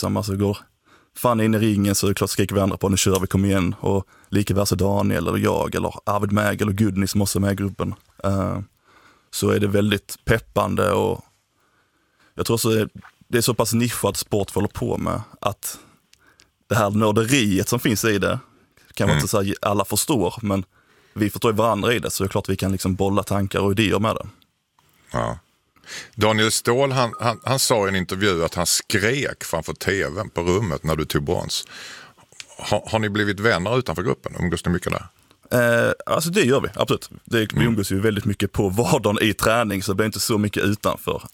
liksom. Alltså går fan in i ringen så är det klart skriker vi andra på, nu kör vi, kom igen. Och lika värse Daniel eller jag eller Arvid Mäg eller Gudni som också är med i gruppen. Så är det väldigt peppande och jag tror så det är så pass nischad sport vi håller på med att det här nörderiet som finns i det kan man inte säga alla förstår, men vi förstår varandra i det, så det är klart vi kan liksom bolla tankar och idéer med det. Ja. Daniel Ståhl, han sa i en intervju att han skrek framför tvn på rummet när du tog brons. Har ni blivit vänner utanför gruppen? Umgås ni mycket där? Alltså det gör vi, absolut. Vi umgås ju väldigt mycket på vardagen i träning, så det blir inte så mycket utanför.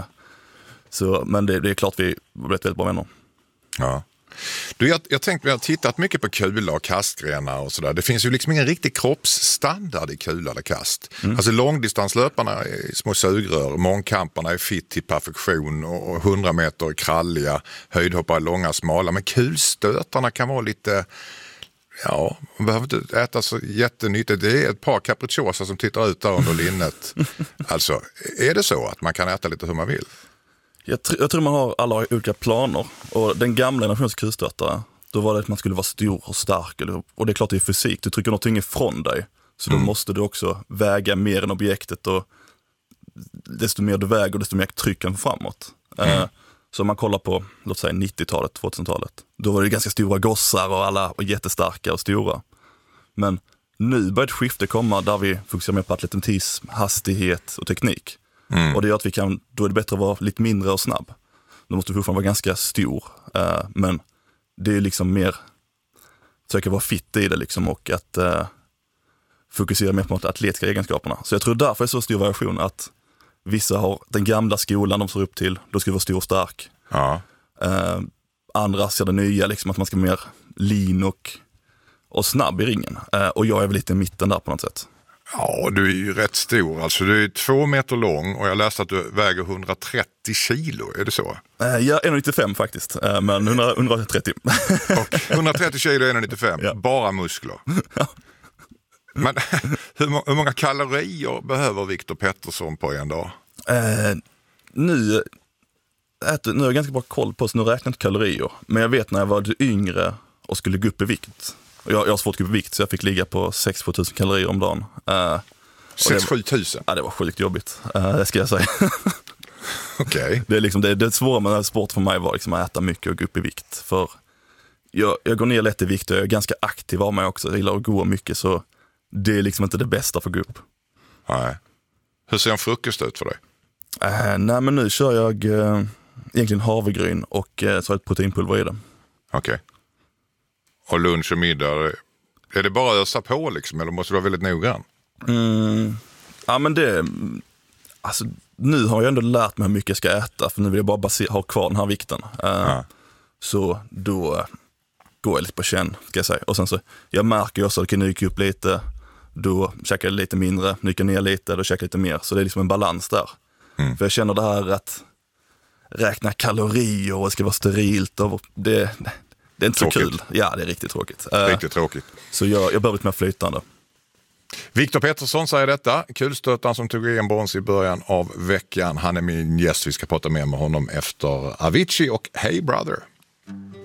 Men det är klart vi har blivit väldigt bra vänner. Ja. Du, jag tänkte, vi har tittat mycket på kula och kastgrenar och sådär. Det finns ju liksom ingen riktig kroppsstandard i kula eller kast. Alltså långdistanslöparna är små sugrör, mångkamparna är fit till perfektion och 100 meter är kralliga, höjdhoppare är långa, smala. Men kulstötarna kan vara lite, ja, man behöver inte äta så jättenyttigt. Det är ett par capricciosa som tittar ut där under linnet. Alltså, är det så att man kan äta lite hur man vill? Jag tror man har alla olika planer. Och den gamla generationens kulstötare, då var det att man skulle vara stor och stark. Och det är klart det är fysik, du trycker någonting ifrån dig. Så då måste du också väga mer än objektet. Och desto mer du väger, desto mer trycken framåt. Så om man kollar på, låt säga 90-talet, 2000-talet. Då var det ganska stora gossar och alla var jättestarka och stora. Men nu börjar ett skifte komma där vi fokuserar mer på atletism, hastighet och teknik. Och det gör att då är det bättre att vara lite mindre och snabb. Då måste du fortfarande vara ganska stor. Men det är liksom mer försöka vara fit i det liksom, och att fokusera mer på de atletiska egenskaperna. Så jag tror därför är det så stor variation att vissa har den gamla skolan de ser upp till, då ska du vara stor och stark. Ja. Andra ser det nya, liksom, att man ska vara mer lean och snabb i ringen. Och jag är väl lite i mitten där på något sätt. Ja, du är ju rätt stor. Alltså du är 2 meter lång och jag läste att du väger 130 kilo. Är det så? Ja, 1,95 faktiskt. Men 130. Och 130 kilo, 1,95. Ja. Bara muskler. Ja. Men hur många kalorier behöver Viktor Pettersson på en dag? Nu har jag ganska bra koll på, så nu räknar jag inte kalorier. Men jag vet när jag var yngre och skulle gå upp i vikt. Jag har svårt att gå upp i vikt, så jag fick ligga på 6-7 tusen kalorier om dagen. 6-7 tusen? Ja, det var sjukt jobbigt, det ska jag säga. Okay. Det är liksom det svåra med sport för mig var liksom att äta mycket och gå upp i vikt. För jag går ner lätt i vikt och jag är ganska aktiv av mig också. Jag gillar att gå mycket, så det är liksom inte det bästa för att gå upp. Nej. Hur ser en frukost ut för dig? Nej, men nu kör jag egentligen havregryn och så har ett proteinpulver i det. Okej. Och lunch och middag, är det bara att ösa på liksom, eller måste du vara väldigt noggrann? Ja, men alltså, nu har jag ändå lärt mig hur mycket jag ska äta, för nu vill jag bara ha kvar den här vikten. Så då går jag lite på känn, ska jag säga. Och sen så, jag märker också att jag kan nyka upp lite, då käkar jag lite mindre, nyka ner lite, då käkar jag lite mer. Så det är liksom en balans där. För jag känner det här att räkna kalorier och det ska vara sterilt, och det är inte tråkigt. Så kul. Ja, det är riktigt tråkigt. Riktigt tråkigt. Så jag behöver lite mer flytande. Viktor Pettersson säger detta. Kulstötaren som tog en brons i början av veckan. Han är min gäst. Vi ska prata mer med honom efter Avicii och Hey Brother.